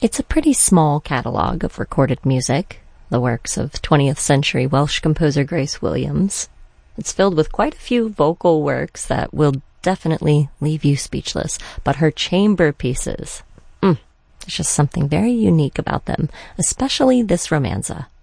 It's a pretty small catalog of recorded music, the works of 20th century Welsh composer Grace Williams. It's filled with quite a few vocal works that will definitely leave you speechless, but her chamber pieces, there's just something very unique about them, especially this romanza.